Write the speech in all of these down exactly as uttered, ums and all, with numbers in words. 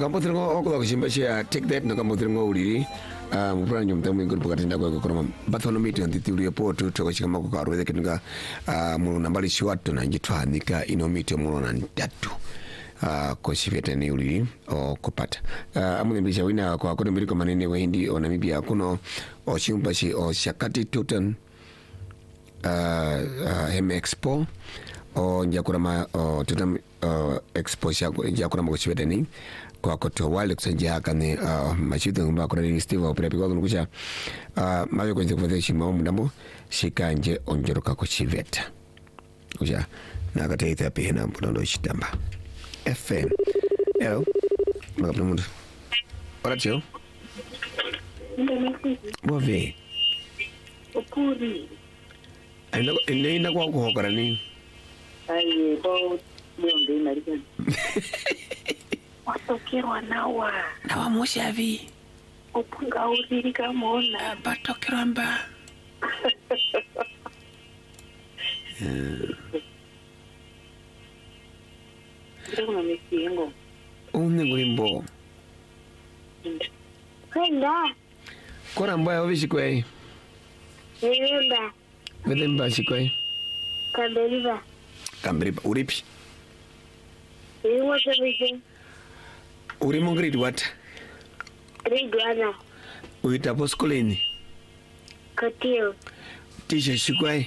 Kampotringo oko kushimbashi take that no kampotringo uri ah mupura nyumta mwingu pokatinda kwa kwa bathono meeting ndituri report to chikama kwa arweze kinga ah mu nambali shiwatu na njitwanika ino meeting mu na ndatu ah koshifete ni uri o kupata ah amulimbisha wina kwa kwa mbiriko manene wa hindi o Namibia kuno o shimbashi o Shakati Toten ah M Expo o njakurama o Toten expo shako njakurama koshifete ni kwa koto wale kusanjia kane uh, machitu ngumba kuna ni Steve wa prepi kwa kunukusha uh, mawe kwenye kufadhe shima umu ndambo shika nje onjoroka kuchiveta kusha na kata ita pihe na mpunondo shitamba F M hello magapna mundu wala chio wawe Ukuri ina ina kwa kuhokara ni aye bao mwonde inarikani Watokero nawa nawa moshavi opunga uriri kamona batokero mba Ndio na misiengo Unne ngulimbo Kwenda Kora mbaya wavishi kwei Nenda Vede mba shikwei Kamberiba Kamberiba uripi Iwa sabise Uri mo grade what? Grade one. Uita po skoleni? Katio. Tisha shikwai?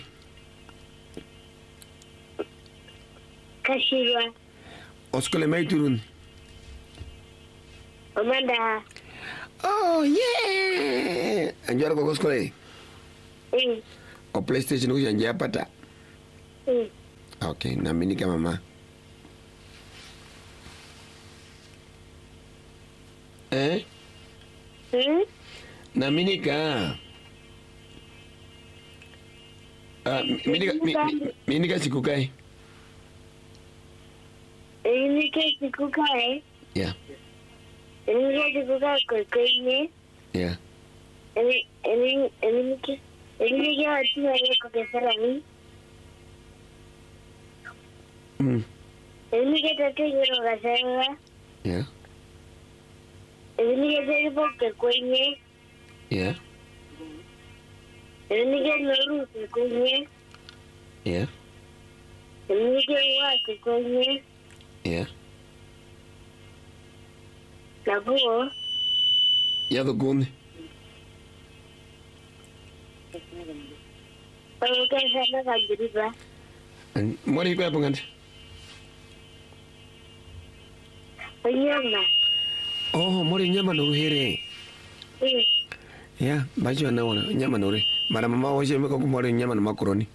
Kashirwa. Oskole mai turun? Omanda. Oh yeah! Anjara ko skole? Eh. O PlayStation ko janja pata? Eh. Okay, na mini ka mama. Eh? Hmm? Na minika. Ah, minika minika sikukai. Minika sikukai. Yeah. Minika sikukai kokoine. Yeah. Emi emi minika minika ati ayo kokesarani. Mm. Minika tatu yoro kasara. Yeah. Minika tatu poke koine. Yeah. Minika noru koine. Yeah. Minika wa koine. Yeah. Lago. Ya do gun. Oyo kasana kabiriba. Mori ko apangant. Onyama. Oh, mori nyama no here. Eh. Yeah, bajo na wana nyama no re. Mara mama waje meko ko mori nyama na macaroni.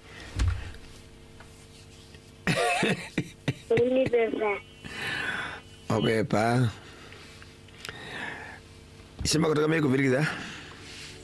Ini beba. Okay, pa. Sema kutoka meko virigida.